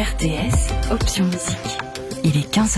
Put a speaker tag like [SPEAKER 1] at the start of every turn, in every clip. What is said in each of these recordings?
[SPEAKER 1] RTS, option musique. Il est 15h.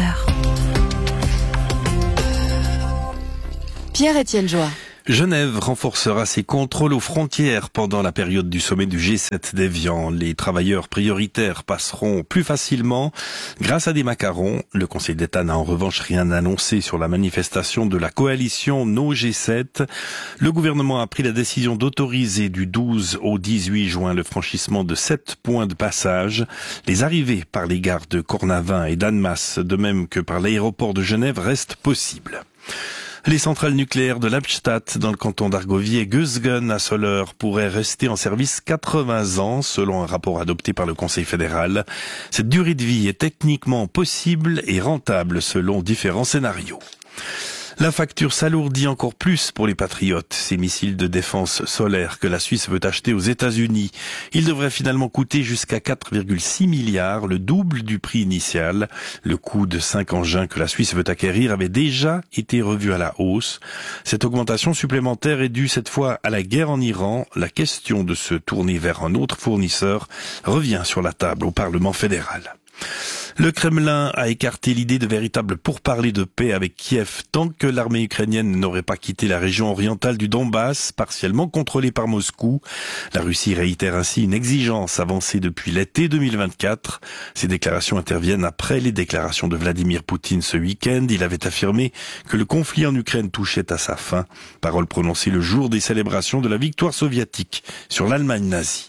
[SPEAKER 2] Pierre-Étienne Joie.
[SPEAKER 3] Genève renforcera ses contrôles aux frontières pendant la période du sommet du G7 d'Évian. Les travailleurs prioritaires passeront plus facilement grâce à des macarons. Le Conseil d'État n'a en revanche rien annoncé sur la manifestation de la coalition No G7. Le gouvernement a pris la décision d'autoriser du 12 au 18 juin le franchissement de 7 points de passage. Les arrivées par les gares de Cornavin et d'Annemasse, de même que par l'aéroport de Genève, restent possibles. Les centrales nucléaires de Lippstadt dans le canton d'Argovie et Gösgen à Soleure pourraient rester en service 80 ans selon un rapport adopté par le Conseil fédéral. Cette durée de vie est techniquement possible et rentable selon différents scénarios. La facture s'alourdit encore plus pour les patriotes, ces missiles de défense solaire que la Suisse veut acheter aux États-Unis. Ils devraient finalement coûter jusqu'à 4,6 milliards, le double du prix initial. Le coût de 5 engins que la Suisse veut acquérir avait déjà été revu à la hausse. Cette augmentation supplémentaire est due cette fois à la guerre en Iran. La question de se tourner vers un autre fournisseur revient sur la table au Parlement fédéral. Le Kremlin a écarté l'idée de véritables pourparlers de paix avec Kiev tant que l'armée ukrainienne n'aurait pas quitté la région orientale du Donbass, partiellement contrôlée par Moscou. La Russie réitère ainsi une exigence avancée depuis l'été 2024. Ces déclarations interviennent après les déclarations de Vladimir Poutine ce week-end. Il avait affirmé que le conflit en Ukraine touchait à sa fin. Parole prononcée le jour des célébrations de la victoire soviétique sur l'Allemagne nazie.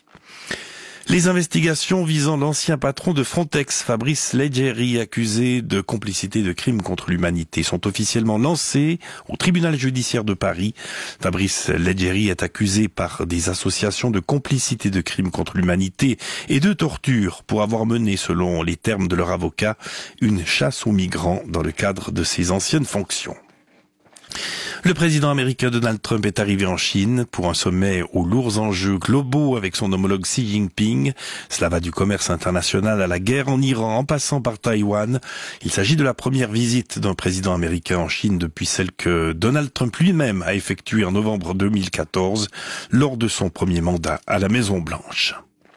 [SPEAKER 3] Les investigations visant l'ancien patron de Frontex, Fabrice Leggeri, accusé de complicité de crimes contre l'humanité, sont officiellement lancées au tribunal judiciaire de Paris. Fabrice Leggeri est accusé par des associations de complicité de crimes contre l'humanité et de torture pour avoir mené, selon les termes de leur avocat, une chasse aux migrants dans le cadre de ses anciennes fonctions. Le président américain Donald Trump est arrivé en Chine pour un sommet aux lourds enjeux globaux avec son homologue Xi Jinping. Cela va du commerce international à la guerre en Iran en passant par Taïwan. Il s'agit de la première visite d'un président américain en Chine depuis celle que Donald Trump lui-même a effectuée en novembre 2014 lors de son premier mandat à la Maison-Blanche.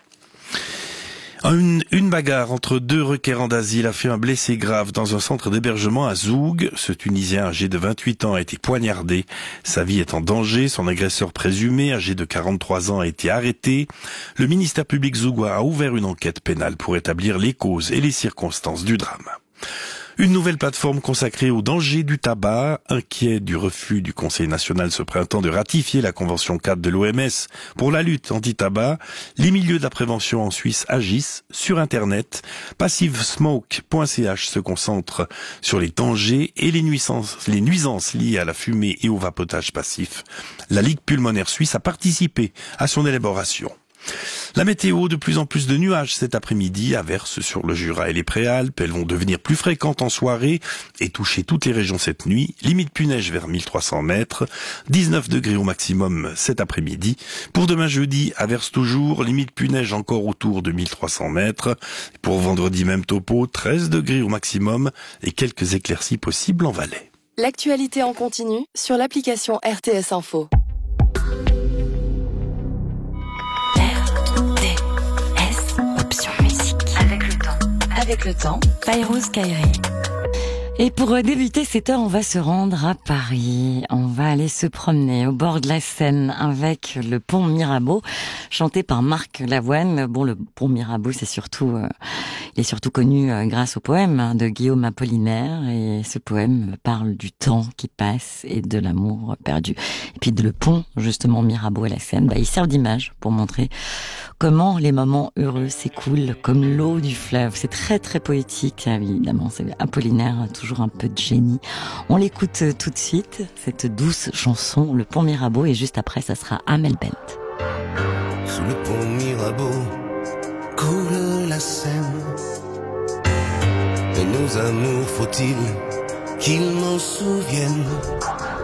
[SPEAKER 3] Une bagarre entre deux requérants d'asile a fait un blessé grave dans un centre d'hébergement à Zoug. Ce Tunisien âgé de 28 ans a été poignardé. Sa vie est en danger. Son agresseur présumé, âgé de 43 ans, a été arrêté. Le ministère public zougois a ouvert une enquête pénale pour établir les causes et les circonstances du drame. Une nouvelle plateforme consacrée au danger du tabac, inquiet du refus du Conseil national ce printemps de ratifier la Convention 4 de l'OMS pour la lutte anti-tabac. Les milieux de la prévention en Suisse agissent sur Internet. Passivesmoke.ch se concentre sur les dangers et les nuisances liées à la fumée et au vapotage passif. La Ligue pulmonaire suisse a participé à son élaboration. La météo, de plus en plus de nuages cet après-midi, averses sur le Jura et les Préalpes. Elles vont devenir plus fréquentes en soirée et toucher toutes les régions cette nuit. Limite pluie-neige vers 1300 mètres, 19 degrés au maximum cet après-midi. Pour demain jeudi, averses toujours, limite pluie-neige encore autour de 1300 mètres. Pour vendredi, même topo, 13 degrés au maximum et quelques éclaircies possibles en Valais.
[SPEAKER 2] L'actualité en continu sur l'application RTS Info.
[SPEAKER 1] Avec le temps, Kairos Kairi.
[SPEAKER 4] Et pour débuter cette heure, on va se rendre à Paris. On va aller se promener au bord de la Seine avec le pont Mirabeau, chanté par Marc Lavoine. Bon, le pont Mirabeau, il est surtout connu grâce au poème de Guillaume Apollinaire. Et ce poème parle du temps qui passe et de l'amour perdu. Et puis le pont, justement, Mirabeau à la Seine, ils servent d'image pour montrer comment les moments heureux s'écoulent comme l'eau du fleuve. C'est très très poétique, évidemment. C'est Apollinaire, toujours un peu de génie. On l'écoute tout de suite, cette douce chanson, le pont Mirabeau, et juste après, ça sera Amel Bent.
[SPEAKER 5] Sous le pont Mirabeau coule la Seine, et nos amours, faut-il qu'ils m'en souviennent?